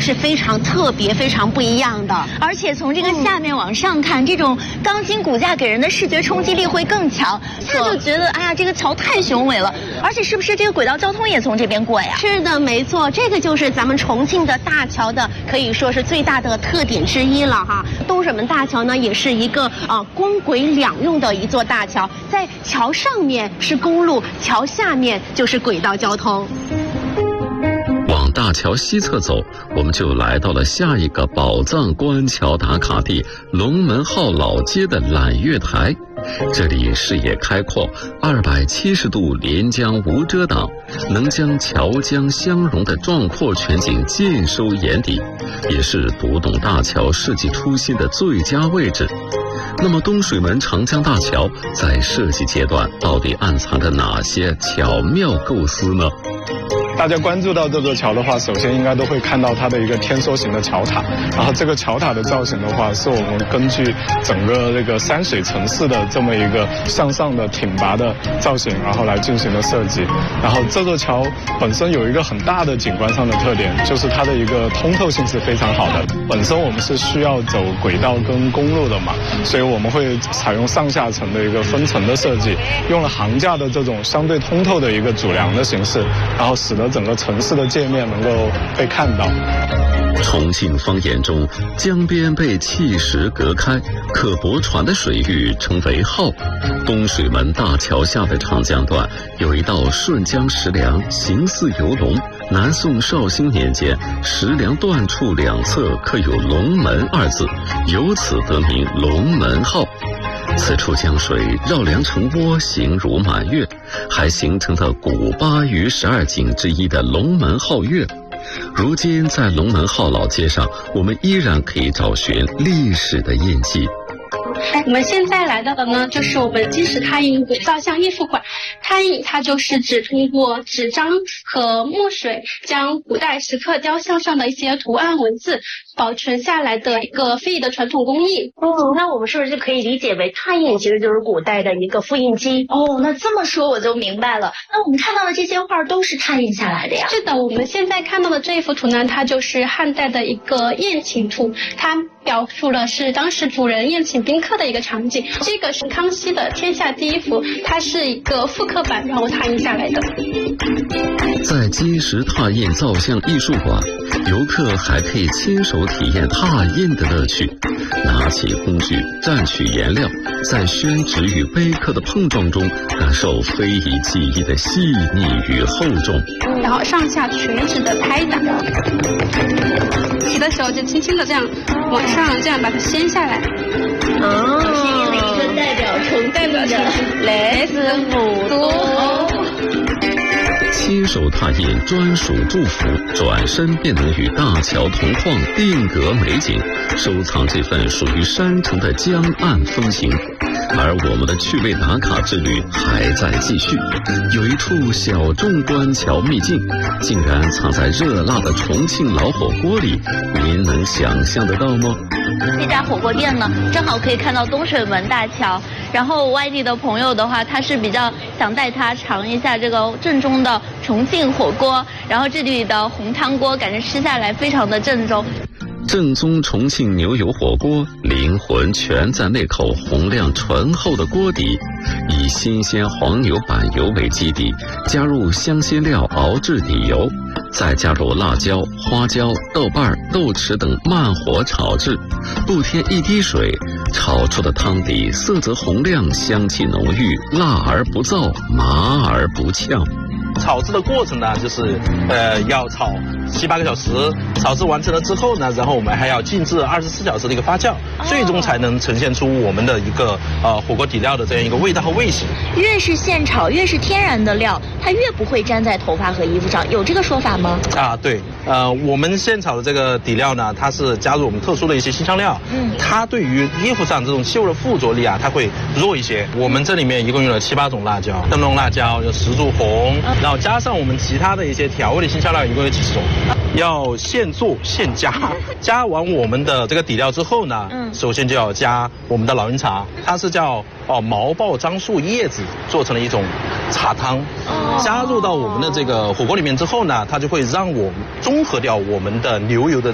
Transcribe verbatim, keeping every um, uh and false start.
是非常特别、非常不一样的。 而且从这个下面往上看，嗯、这种钢筋骨架给人的视觉冲击力会更强，一下就觉得哎呀，这个桥太雄伟了。而且是不是这个轨道交通也从这边过呀？ 是的，没错，这个就是咱们重庆的大桥的，可以说是最大的特点之一了哈。东水门大桥呢，也是一个啊、呃、公轨两用的一座大桥，在桥上面是公路，桥下面就是轨道交通。 往大桥西侧走，我们就来到了下一个宝藏观桥打卡地——龙门号老街的揽月台。这里视野开阔，二百七十度连江无遮挡，能将桥江相融的壮阔全景尽收眼底，也是读懂大桥设计初心的最佳位置。那么东水门长江大桥在设计阶段到底暗藏着哪些巧妙构思呢？ 大家关注到这座桥的话，首先应该都会看到它的一个天梭形的桥塔，然后这个桥塔的造型的话，是我们根据整个这个山水城市的这么一个向上的挺拔的造型，然后来进行的设计。然后这座桥本身有一个很大的景观上的特点，就是它的一个通透性是非常好的。本身我们是需要走轨道跟公路的嘛，所以我们会采用上下层的一个分层的设计，用了桁架的这种相对通透的一个主梁的形式，然后使得整个城市的界面能够被看到。 重庆方言中，江边被砌石隔开，可泊船的水域称为号。东水门大桥下的长江段有一道顺江石梁，形似游龙。南宋绍兴年间，石梁断处两侧刻有龙门二字，由此得名龙门号。此处江水绕梁成涡，形如满月，还形成了古八余十二景之一的龙门号月。如今在龙门号老街上，我们依然可以找寻历史的印记。 我们现在来到的呢，就是我们金石拓印古造像艺术馆。拓印它就是指通过纸张和墨水，将古代石刻雕像上的一些图案文字保存下来的一个非遗的传统工艺。 哦，那我们是不是就可以理解为拓印其实就是古代的一个复印机？ 哦，那这么说我就明白了。那我们看到的这些画都是拓印下来的呀？ 是的，我们现在看到的这一幅图呢，它就是汉代的一个宴请图，它表述了是当时主人宴请宾客的一个场景。这个是康熙的天下第一幅，它是一个复刻版，然后拓印下来的。 在金石拓印造像艺术馆，游客还可以亲手体验拓印的乐趣，拿起工具，蘸取颜料，在宣纸与碑刻的碰撞中，感受非遗技艺的细腻与厚重。 然后上下垂直的拍打，洗的时候就轻轻的这样往上，这样把它掀下来。 哦，是因为一个代表重庆的来自母都。 亲手拓印专属祝福，转身便能与大桥同框，定格美景，收藏这份属于山城的江岸风情。而我们的趣味打卡之旅还在继续，有一处小众观桥秘境，竟然藏在热辣的重庆老火锅里，您能想象得到吗？ 这家火锅店呢，正好可以看到东水门大桥。然后外地的朋友的话，他是比较想带他尝一下这个正宗的重庆火锅，然后这里的红汤锅感觉吃下来非常的正宗。 正宗重庆牛油火锅，灵魂全在那口红亮醇厚的锅底，以新鲜黄牛板油为基底，加入香辛料熬制底油，再加入辣椒、花椒、豆瓣、豆豉等慢火炒制，不添一滴水，炒出的汤底色泽红亮，香气浓郁，辣而不燥，麻而不呛。 炒制的过程呢，就是呃要炒七八个小时，炒制完成了之后呢，然后我们还要静置二十四小时的一个发酵，哦、最终才能呈现出我们的一个呃火锅底料的这样一个味道和味型。 越是现炒，越是天然的料，它越不会粘在头发和衣服上，有这个说法吗？ 啊，对，呃，我们现炒的这个底料呢，它是加入我们特殊的一些新香料，嗯，它对于衣服上这种气味的附着力啊，它会弱一些。我们这里面一共用了七八种辣椒，灯笼辣椒有石柱红。嗯，然后加上我们其他的一些调味的新香料，一共有几十种，要现做现加。加完我们的这个底料之后呢，嗯，首先就要加我们的老鹰茶，它是叫哦毛豹樟树叶子做成了一种茶汤，哦、加入到我们的这个火锅里面之后呢，它就会让我综合掉我们的牛油的